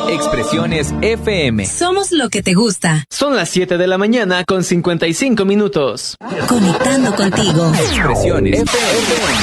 Expresiones FM. Somos lo que te gusta. Son las 7 de la mañana con 55 minutos. Conectando contigo. Expresiones FM.